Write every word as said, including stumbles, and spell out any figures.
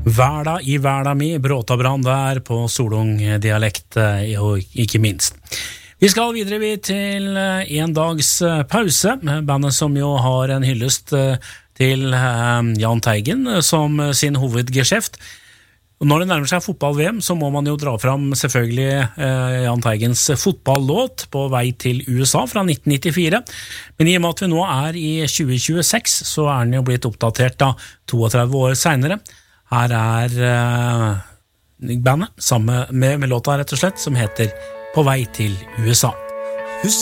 Hverdag i hverdag mi, Bråtabrand der på Solung-dialekt, og ikke minst. Vi skal videre vi til en dags pause, bandet som jo har en hyllest til Jahn Teigen som sin hovedgeskjeft. Og når det nærmer seg fotball-V M, så må man jo dra fram selvfølgelig eh, Jahn Teigens fotballlåt på vei til U S A fra nitten nittifire. Men i og med at vi nå er i tjue tjueseks, så er den jo blitt oppdatert da trettito år senere. Her er eh, bandet sammen med, med låta rett og slett, som heter På vei til U S A.